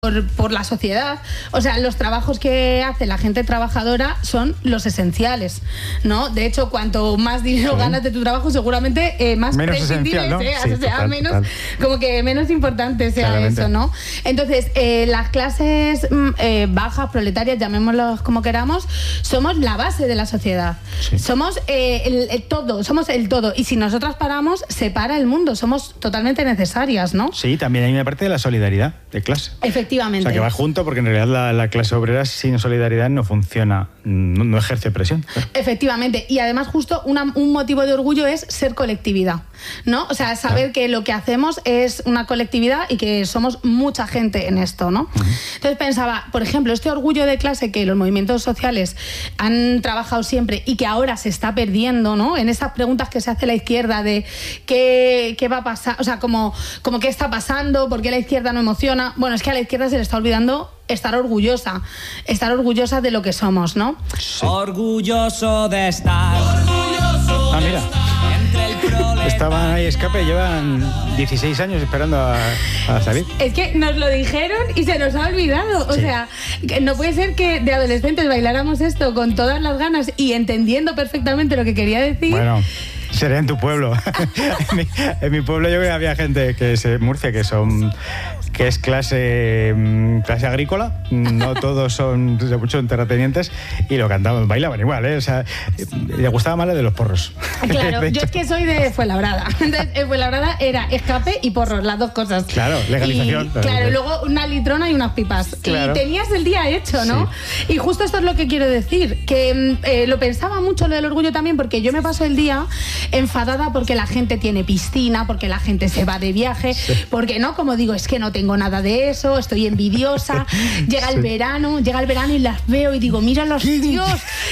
por la sociedad. O sea, los trabajos que hace la gente trabajadora son los esenciales, ¿no? De hecho, cuanto más dinero ganas de tu trabajo, seguramente más menos prescindible esencial, ¿no? seas, Sí, o sea, total, menos, total. como que menos importante sea Claramente. eso, ¿no? Entonces, las clases bajas, proletarias, llamémoslos como queramos, somos la base de la sociedad. Sí. Somos el todo, somos el todo. Y si nosotras paramos, se para el mundo. Somos totalmente necesarias, ¿no? Sí, también hay una parte de la solidaridad de clase. Efectivamente. O sea, que va junto porque en realidad la clase obrera sin solidaridad no funciona, no ejerce presión. Efectivamente, y además justo un motivo de orgullo es ser colectividad, ¿no? O sea, saber que lo que hacemos es una colectividad y que somos mucha gente en esto, ¿no? Entonces pensaba, por ejemplo, este orgullo de clase que los movimientos sociales han trabajado siempre y que ahora se está perdiendo, ¿no? En estas preguntas que se hace la izquierda de qué va a pasar, o sea, como qué está pasando, por qué la izquierda no emociona. Bueno, es que a la izquierda se le está olvidando estar orgullosa de lo que somos, ¿no? Sí. Orgulloso de estar. Ah, mira. Entre el prole- Estaban ahí escape, llevan 16 años esperando a salir. Es que nos lo dijeron y se nos ha olvidado. O Sí. sea, que no puede ser que de adolescentes bailáramos esto con todas las ganas y entendiendo perfectamente lo que quería decir. Bueno, será en tu pueblo. en mi pueblo yo creo que había gente que es Murcia, que es clase agrícola, no todos son muchos terratenientes y lo cantaban, bailaban igual, ¿eh? O sea, le gustaba más la de los porros. Claro, De yo hecho. es que soy de Fuenlabrada. Entonces, en Fuenlabrada era escape y porros, las dos cosas. Claro, legalización. Y, claro, y luego una litrona y unas pipas. Claro. Y tenías el día hecho, ¿no? Y justo esto es lo que quiero decir, que lo pensaba mucho lo del orgullo también, porque yo me paso el día enfadada porque la gente tiene piscina, porque la gente se va de viaje, porque no, como digo, es que no tengo nada de eso, estoy envidiosa. Llega el verano y las veo y digo, mira los tíos.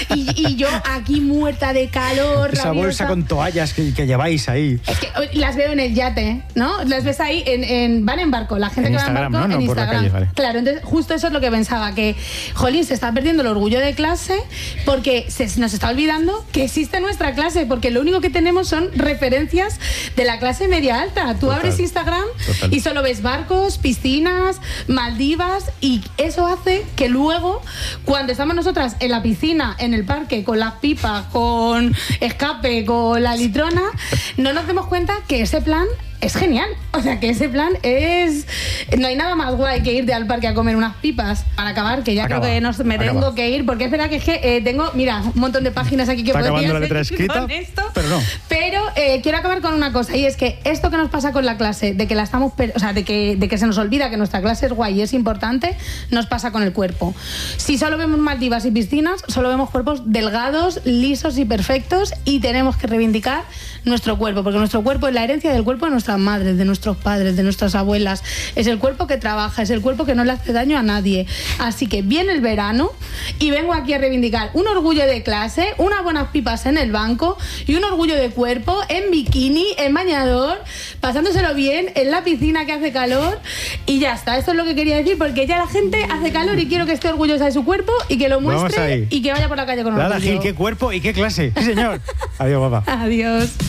Y yo aquí muerta de calor, Esa rabiosa. bolsa con toallas que lleváis ahí. Es que las veo en el yate, ¿no? Las ves ahí, van en barco, la gente En que va en Instagram, barco ¿no? en No por la Instagram. calle, vale. Claro, entonces justo eso es lo que pensaba, que, jolín, se está perdiendo el orgullo de clase porque nos está olvidando que existe nuestra clase, porque lo único que tenemos son referencias de la clase media alta. Tú Total, abres Instagram total. y solo ves barcos, piscinas, Maldivas, y eso hace que luego, cuando estamos nosotras en la piscina, en el parque, con las pipas, con escape, con la litrona, no nos demos cuenta que ese plan es genial. O sea, que ese plan es... No hay nada más guay que irte al parque a comer unas pipas. Para acabar, que ya Acaba, creo que me acaba. tengo que ir, porque es verdad que es que tengo, mira, un montón de páginas aquí que Está podría acabando la letra seguir escrita, con esto, pero no. Pero quiero acabar con una cosa, y es que esto que nos pasa con la clase, de que la estamos, o sea, de que se nos olvida que nuestra clase es guay y es importante, nos pasa con el cuerpo. Si solo vemos Maldivas y piscinas, solo vemos cuerpos delgados, lisos y perfectos, y tenemos que reivindicar nuestro cuerpo, porque nuestro cuerpo es la herencia del cuerpo de nuestras madres, de nuestros padres, de nuestras abuelas. Es el cuerpo que trabaja, es el cuerpo que no le hace daño a nadie. Así que viene el verano y vengo aquí a reivindicar un orgullo de clase, unas buenas pipas en el banco y un orgullo de cuerpo en bikini, en bañador, pasándoselo bien en la piscina que hace calor, y ya está. Esto es lo que quería decir, porque ya la gente hace calor y quiero que esté orgullosa de su cuerpo y que lo Vamos muestre ahí. y que vaya por la calle con Lala orgullo. Gil, qué cuerpo y qué clase. Sí, señor. Adiós, guapa. Adiós.